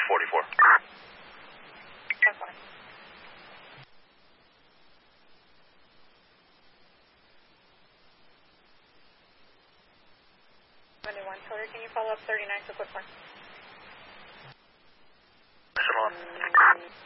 44. That's fine. Can you follow up 39 to Clipboard? Simon.